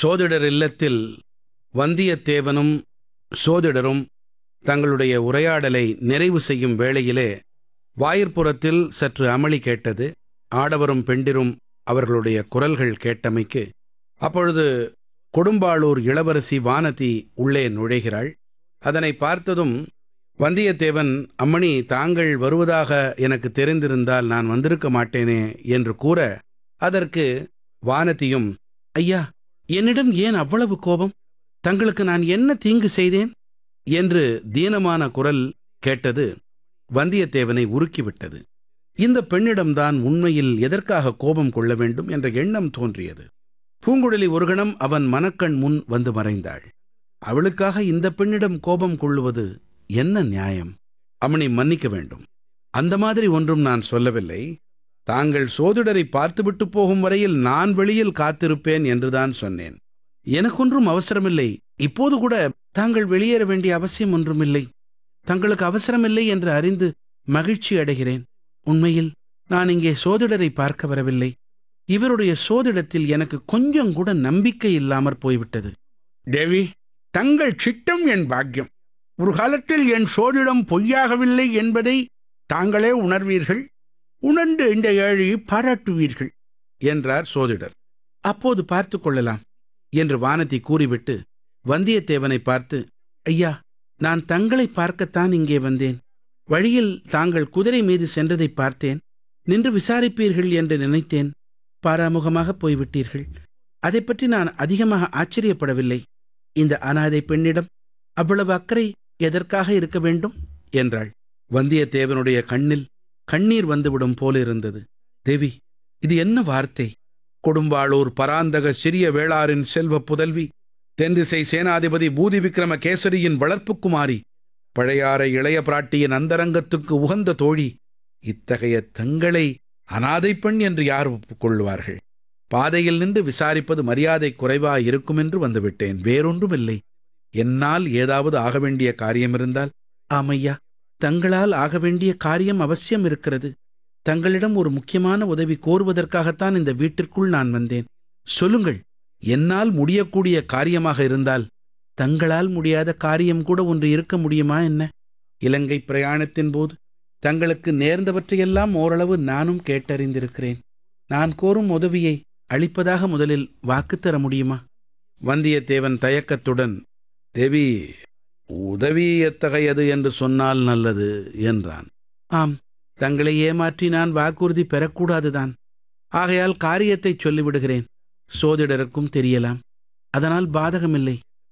சோதிடர் இல்லத்தில் வந்தியத்தேவனும் சோதிடரும் தங்களுடைய உரையாடலை நிறைவு செய்யும் வேளையிலே வாயிற்புறத்தில் சற்று அமளி கேட்டது. ஆடவரும் பெண்டிரும் அவர்களுடைய குரல்கள் கேட்டமைக்கு அப்பொழுது கொடும்பாளூர் இளவரசி வானதி உள்ளே நுழைகிறாள். அதனை பார்த்ததும் வந்தியத்தேவன், அம்மணி, தாங்கள் வருவதாக எனக்கு தெரிந்திருந்தால் நான் வந்திருக்க மாட்டேனே என்று கூற, அதற்கு வானதியும், ஐயா, என்னிடம் ஏன் அவ்வளவு கோபம்? தங்களுக்கு நான் என்ன தீங்கு செய்தேன் என்று தீனமான குரல் கேட்டது வந்தியத்தேவனை உருக்கிவிட்டது. இந்த பெண்ணிடம்தான் உண்மையில் எதற்காக கோபம் கொள்ள வேண்டும் என்ற எண்ணம் தோன்றியது. பூங்குழலி ஒரு கணம் அவன் மனக்கண் முன் வந்து மறைந்தாள். அவளுக்காக இந்த பெண்ணிடம் கோபம் கொள்ளுவது என்ன நியாயம்? அம்மணி, மன்னிக்க வேண்டும். அந்த மாதிரி ஒன்றும் நான் சொல்லவில்லை. தாங்கள் சோதிடரை பார்த்துவிட்டு போகும் வரையில் நான் வெளியில் காத்திருப்பேன் என்றுதான் சொன்னேன். எனக்கொன்றும் அவசரமில்லை. இப்போது கூட தாங்கள் வெளியேற வேண்டிய அவசியம் ஒன்றுமில்லை. தங்களுக்கு அவசரமில்லை என்று அறிந்து மகிழ்ச்சி அடைகிறேன். உண்மையில் நான் இங்கே சோதிடரை பார்க்க வரவில்லை. இவருடைய சோதிடத்தில் எனக்கு கொஞ்சம் கூட நம்பிக்கை இல்லாமற் போய்விட்டது. தேவி, தங்கள் சித்தம் என் பாக்கியம். ஒரு காலத்தில் என் சோதிடம் பொய்யாகவில்லை என்பதை தாங்களே உணர்வீர்கள். உணர்ந்து இந்த ஏழையை பாராட்டுவீர்கள் என்றார் சோதிடர். அப்போது பார்த்து கொள்ளலாம் என்று வானதி கூறிவிட்டு வந்தியத்தேவனை பார்த்து, ஐயா, நான் தங்களை பார்க்கத்தான் இங்கே வந்தேன். வழியில் தாங்கள் குதிரை மீது சென்றதை பார்த்தேன். நின்று விசாரிப்பீர்கள் என்று நினைத்தேன். பாராமுகமாக போய்விட்டீர்கள். அதை பற்றி நான் அதிகமாக ஆச்சரியப்படவில்லை. இந்த அனாதை பெண்ணிடம் அவ்வளவு அக்கறை எதற்காக இருக்க வேண்டும் என்றாள். வந்தியத்தேவனுடைய கண்ணில் கண்ணீர் வந்துவிடும் போலிருந்தது. தேவி, இது என்ன வார்த்தை? கொடும்பாளூர் பராந்தக சிறிய வேளாரின் செல்வ புதல்வி, தென்திசை சேனாதிபதி பூதி விக்ரம கேசரியின் வளர்ப்புக்குமாரி, பழையாறை இளைய பிராட்டியின் அந்தரங்கத்துக்கு உகந்த தோழி, இத்தகைய தங்களை அனாதை பெண் என்று யார் ஒப்புக்கொள்வார்கள்? பாதையில் நின்று விசாரிப்பது மரியாதை குறைவாய் இருக்கும் என்று வந்துவிட்டேன். வேறொன்றுமில்லை. என்னால் ஏதாவது ஆக வேண்டிய காரியம் இருந்தால்? ஆமையா, தங்களால் ஆக வேண்டிய காரியம் அவசியம் இருக்கிறது. தங்களிடம் ஒரு முக்கியமான உதவி கோருவதற்காகத்தான் இந்த வீட்டிற்குள் நான் வந்தேன். சொல்லுங்கள். என்னால் முடியக்கூடிய காரியமாக இருந்தால். தங்களால் முடியாத காரியம் கூட ஒன்று இருக்க முடியுமா என்ன? இலங்கை பிரயாணத்தின் போது தங்களுக்கு நேர்ந்தவற்றையெல்லாம் ஓரளவு நானும் கேட்டறிந்திருக்கிறேன். நான் கோரும் உதவியை அளிப்பதாக முதலில் வாக்கு தர முடியுமா? வந்தியத்தேவன் தயக்கத்துடன், தேவி, உதவி எத்தகையது என்று சொன்னால் நல்லது என்றான். ஆம், தங்களை ஏமாற்றி நான் வாக்குறுதி பெறக்கூடாதுதான். ஆகையால் காரியத்தை சொல்லிவிடுகிறேன். சோதிடருக்கும் தெரியலாம். அதனால் பாதகமில்லை.